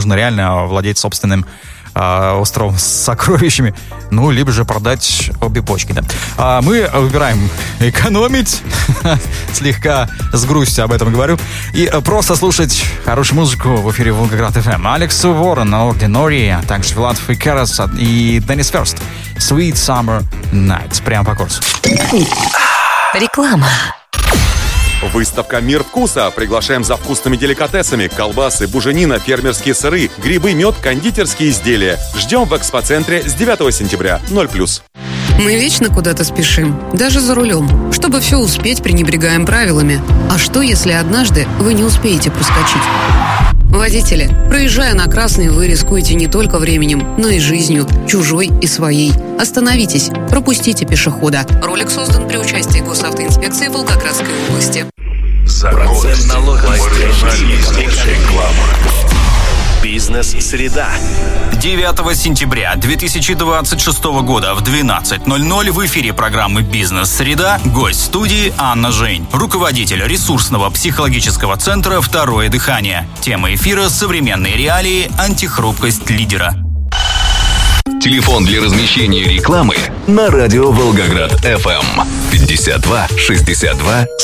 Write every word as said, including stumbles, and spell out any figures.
нужно реально владеть собственным э, островом с сокровищами, ну, либо же продать обе почки, да. А мы выбираем экономить, слегка с грустью об этом говорю, и просто слушать хорошую музыку в эфире Волгоград эф эм. Алекс Уоррен, Ordinary, а также Влад Фикерас и Деннис Ферст. Sweet Summer Nights. Прямо по курсу. Реклама. Выставка «Мир вкуса». Приглашаем за вкусными деликатесами: колбасы, буженина, фермерские сыры, грибы, мед, кондитерские изделия. Ждем в экспоцентре с девятого сентября. ноль плюс. Мы вечно куда-то спешим, даже за рулем. Чтобы все успеть, пренебрегаем правилами. А что, если однажды вы не успеете проскочить? Водители, проезжая на красный, вы рискуете не только временем, но и жизнью, чужой и своей. Остановитесь, пропустите пешехода. Ролик создан при участии Госавтоинспекции Волгоградской области. Процент налога. Бизнес-среда. девятого сентября две тысячи двадцать шестого года в двенадцать ноль ноль в эфире программы «Бизнес-среда» гость студии Анна Жень, руководитель ресурсного психологического центра «Второе дыхание». Тема эфира: современные реалии, антихрупкость лидера. Телефон для размещения рекламы на радио Волгоград эф эм пятьдесят два шестьдесят два